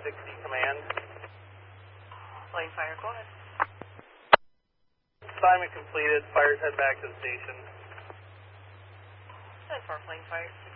command. Lane fire, go ahead. Assignment completed. Fires head back to the station. 10-4, Lane fire,